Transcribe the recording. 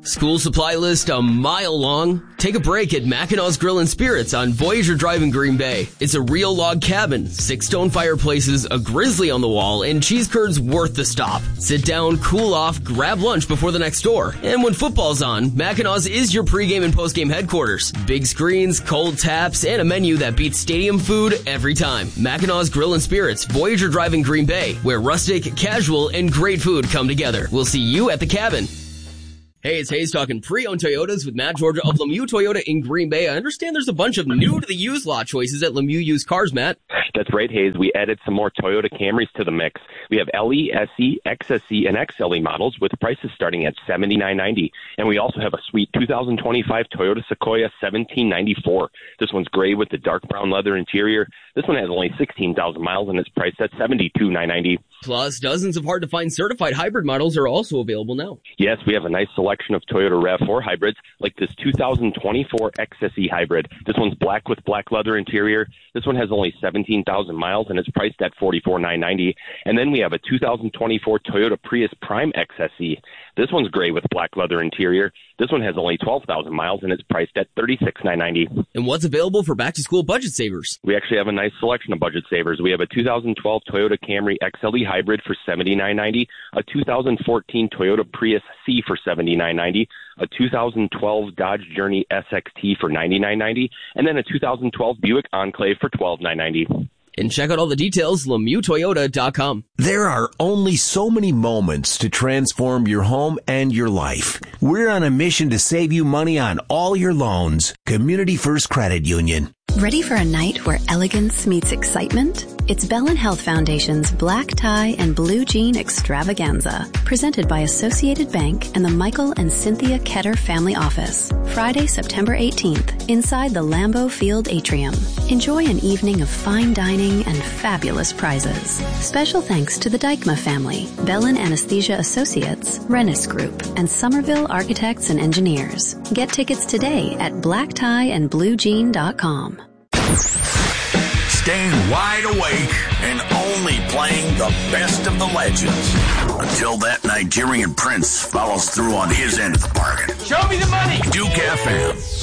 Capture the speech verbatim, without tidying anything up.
School supply list a mile long? Take a break at Mackinaw's Grill and Spirits on Voyager Drive in Green Bay. It's a real log cabin, six stone fireplaces, a grizzly on the wall, and cheese curds worth the stop. Sit down, cool off, grab lunch before the next door. And when football's on, Mackinaw's is your pregame and postgame headquarters. Big screens, cold taps, and a menu that beats stadium food every time. Mackinaw's Grill and Spirits, Voyager Drive in Green Bay, where rustic, casual, and great food come together. We'll see you at the cabin. Hey, it's Hayes talking pre-owned Toyotas with Matt Georgia of Lemieux Toyota in Green Bay. I understand there's a bunch of new to the used lot choices at Lemieux Used Cars, Matt. That's right, Hayes. We added some more Toyota Camrys to the mix. We have L E, S E, X S E, and X L E models with prices starting at seventy-nine ninety. And we also have a sweet two thousand twenty-five Toyota Sequoia seventeen ninety-four. This one's gray with the dark brown leather interior. This one has only sixteen thousand miles and it's priced at seventy-two nine ninety. Plus, dozens of hard-to-find certified hybrid models are also available now. Yes, we have a nice selection of Toyota RAV four hybrids, like this two thousand twenty-four X S E hybrid. This one's black with black leather interior. This one has only seventeen thousand miles and it's priced at forty-four nine ninety. And then we have a two thousand twenty-four Toyota Prius Prime X S E. This one's gray with black leather interior. This one has only twelve thousand miles and it's priced at thirty-six nine ninety. And what's available for back-to-school budget savers? We actually have a nice selection of budget savers. We have a two thousand twelve Toyota Camry X L E hybrid for seventy-nine ninety, a two thousand fourteen Toyota Prius C for seventy-nine ninety, a two thousand twelve Dodge Journey S X T for ninety-nine ninety, and then a two thousand twelve Buick Enclave for twelve nine ninety. And check out all the details, Lemieux Toyota dot com. There are only so many moments to transform your home and your life. We're on a mission to save you money on all your loans. Community First Credit Union. Ready for a night where elegance meets excitement? It's Bellin Health Foundation's Black Tie and Blue Jean Extravaganza, presented by Associated Bank and the Michael and Cynthia Ketter Family Office. Friday, September eighteenth, inside the Lambeau Field Atrium. Enjoy an evening of fine dining and fabulous prizes. Special thanks to the Dykma family, Bellin Anesthesia Associates, Rennis Group, and Somerville Architects and Engineers. Get tickets today at black tie and blue jean dot com. Staying wide awake and only playing the best of the legends. Until that Nigerian prince follows through on his end of the bargain. Show me the money! Duke F M.